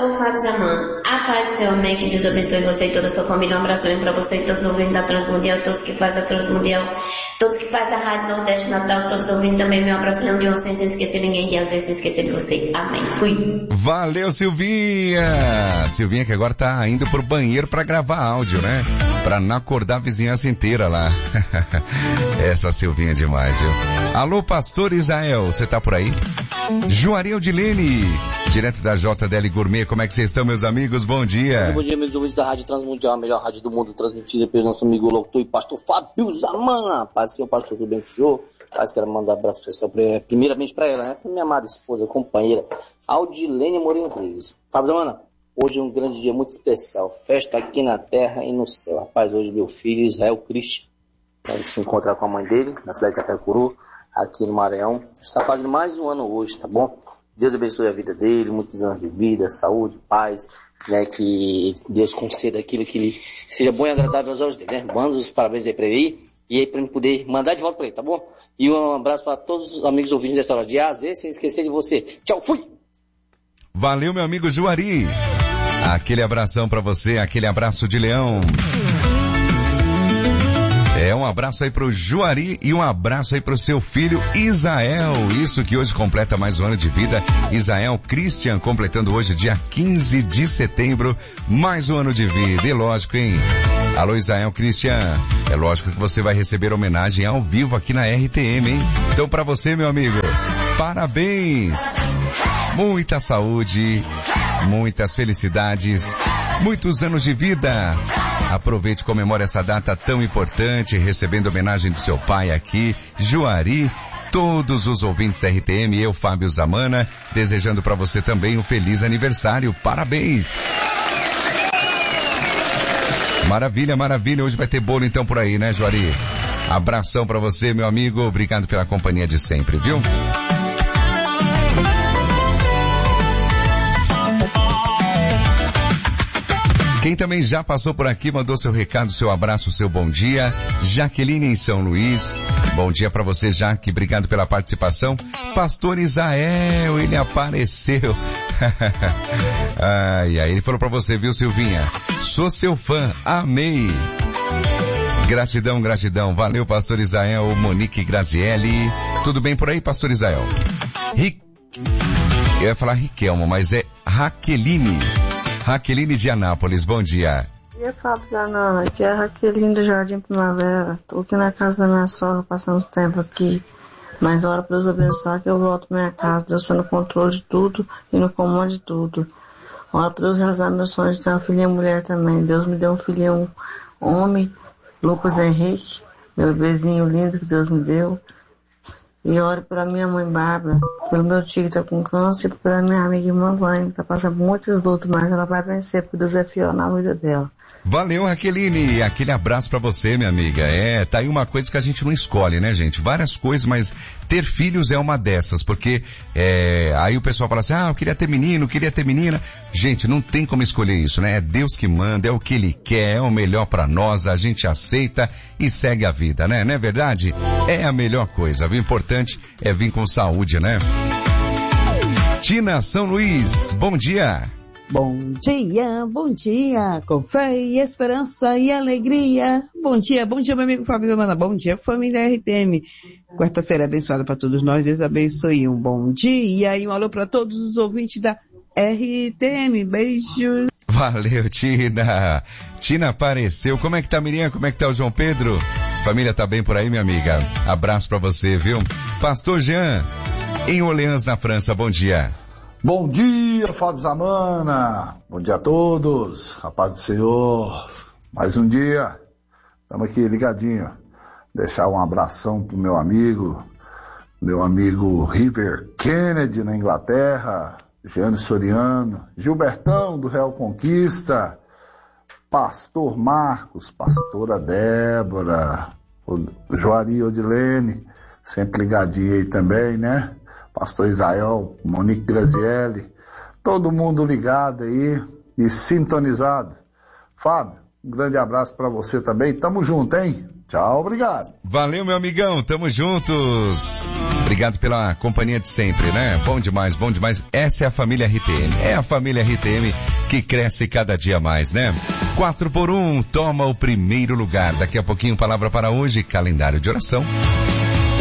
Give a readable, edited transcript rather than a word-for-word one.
pastor Fábio Zaman. A paz do Senhor, amém. Que Deus abençoe você e toda a sua família. Um abraço também para você e todos os ouvintes da Transmundial, todos que fazem a Transmundial, todos que fazem a Rádio Nordeste Natal, todos ouvindo também. Meu abraço de um sem esquecer ninguém, que às vezes eu esquecer de você. Amém. Fui. Valeu, Silvinha. Silvinha que agora tá indo pro banheiro pra gravar áudio, né? Pra não acordar a vizinhança inteira lá. Essa Silvinha é demais, viu? Alô, pastor Israel, você tá por aí? Juari Odilene, direto da JDL Gourmet, como é que vocês estão, meus amigos? Bom dia. Bom dia, meus ouvintes da Rádio Transmundial, a melhor rádio do mundo, transmitida pelo nosso amigo locutor e pastor Fábio Zaman. Paz, senhor pastor, tudo bem com o senhor? Paz, quero mandar um abraço especial primeiramente pra ela, né? Pra minha amada esposa, companheira, Audilene Moreira Rodrigues. Fábio Zaman, hoje é um grande dia muito especial, festa aqui na terra e no céu. Rapaz, hoje meu filho Israel Cristian vai se encontrar com a mãe dele, na cidade de Itapecuru, aqui no Maranhão. Está fazendo mais um ano hoje, tá bom? Deus abençoe a vida dele, muitos anos de vida, saúde, paz, né? Que Deus conceda aquilo que ele seja bom e agradável aos olhos dele, né? Manda os parabéns aí pra ele e aí pra ele poder mandar de volta pra ele, tá bom? E um abraço para todos os amigos ouvintes dessa hora de A a Z, sem esquecer de você. Tchau, fui! Valeu, meu amigo Juari. Aquele abração pra você, aquele abraço de leão. Um abraço aí pro Juari e um abraço aí pro seu filho Isael, isso que hoje completa mais um ano de vida. Isael Christian completando hoje dia 15 de setembro, mais um ano de vida. E lógico, hein? Alô, Isael Christian, é lógico que você vai receber homenagem ao vivo aqui na RTM, hein? Então pra você, meu amigo, parabéns! Muita saúde, muitas felicidades, muitos anos de vida. Aproveite e comemore essa data tão importante, recebendo homenagem do seu pai aqui, Juari, todos os ouvintes da RTM, eu, Fábio Zamana, desejando para você também um feliz aniversário. Parabéns! Maravilha, maravilha. Hoje vai ter bolo então por aí, né, Juari? Abração para você, meu amigo. Obrigado pela companhia de sempre, viu? Quem também já passou por aqui, mandou seu recado, seu abraço, seu bom dia. Jaqueline em São Luís. Bom dia pra você, Jaque. Obrigado pela participação. Pastor Isael, ele apareceu. Ai, ele falou pra você, viu, Silvinha? Sou seu fã, amei. Gratidão, gratidão. Valeu, Pastor Isael, Monique Grazielli. Tudo bem por aí, Pastor Isael? Eu ia falar Riquelmo, mas é Raqueline. Raqueline de Anápolis, bom dia. Bom dia, Fábio Zanana. Aqui é a Raqueline do Jardim Primavera. Tô aqui na casa da minha sogra, passando uns tempos aqui. Mas ora pra Deus abençoar que eu volto pra minha casa. Deus está no controle de tudo e no comando de tudo. Ora pra Deus realizar meu sonho de ter uma filhinha mulher também. Deus me deu um filhinho homem, Lucas Henrique, meu bebezinho lindo que Deus me deu. E oro pela minha mãe Bárbara, pelo meu tio que tá com câncer, e pela minha amiga irmã Vânia, que tá passando por muitas lutas, mas ela vai vencer, porque Deus é fiel na vida dela. Valeu, Raqueline. Aquele abraço pra você, minha amiga. Tá aí uma coisa que a gente não escolhe, né, gente? Várias coisas, mas ter filhos é uma dessas, porque aí o pessoal fala assim, eu queria ter menino, queria ter menina. Gente, não tem como escolher isso, né? É Deus que manda, é o que Ele quer, é o melhor pra nós, a gente aceita e segue a vida, né? Não é verdade? É a melhor coisa. O importante é vir com saúde, né? Tina São Luís, bom dia. Bom dia, com fé e esperança e alegria. Bom dia, meu amigo Fábio Zamana. Bom dia, família RTM. Quarta-feira abençoada para todos nós, Deus abençoe. Um bom dia e um alô para todos os ouvintes da RTM. Beijos. Valeu, Tina. Tina apareceu. Como é que tá, Miriam? Como é que tá o João Pedro? Família tá bem por aí, minha amiga? Abraço para você, viu? Pastor Jean, em Orleans, na França, bom dia. Bom dia, Fábio Zamana. Bom dia a todos. A paz do Senhor. Mais um dia. Estamos aqui ligadinho. Deixar um abração pro meu amigo River Kennedy na Inglaterra, Jeane Soriano, Gilbertão do Real Conquista, Pastor Marcos, Pastora Débora, o Juari Odilene, sempre ligadinho aí também, né? Pastor Israel, Monique Grazielli, todo mundo ligado aí e sintonizado. Fábio, um grande abraço para você também. Tamo junto, hein? Tchau, obrigado. Valeu, meu amigão, tamo juntos. Obrigado pela companhia de sempre, né? Bom demais, bom demais. Essa é a família RTM. É a família RTM que cresce cada dia mais, né? 4x1 toma o primeiro lugar. Daqui a pouquinho, palavra para hoje, calendário de oração.